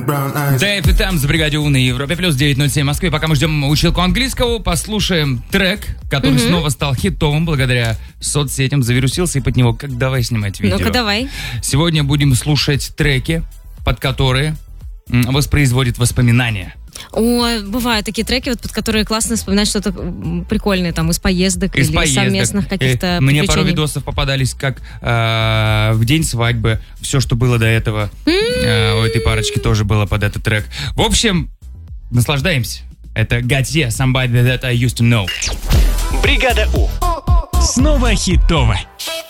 Дэйв и Тэмс в бригаде У на Европе плюс 9:07 в Москве. Пока мы ждем училку английского, послушаем трек, который снова стал хитовым благодаря соцсетям, завирусился, и под него как давай снимать видео. Ну-ка, давай. Сегодня будем слушать треки, под которые воспроизводят воспоминания. О, бывают такие треки, вот под которые классно вспоминать что-то прикольное там из поездок или совместных каких-то Мне приключений. пару видосов попадались, как в день свадьбы, все, что было до этого. У этой парочки тоже было под этот трек. В общем, наслаждаемся. Это Готье, Somebody That I Used To Know. Бригада У. Снова хитово.